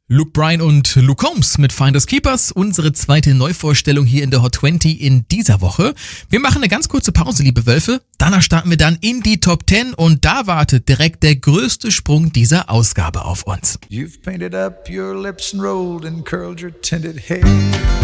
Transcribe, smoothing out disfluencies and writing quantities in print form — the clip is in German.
Luke Bryan und Luke Combs mit Finders Keepers, unsere zweite Neuvorstellung hier in der Hot 20 in dieser Woche. Wir machen eine ganz kurze Pause, liebe Wölfe. Danach starten wir dann in die Top 10 und da wartet direkt der größte Sprung dieser Ausgabe auf uns. You've painted up your lips and rolled and curled your tinted hair.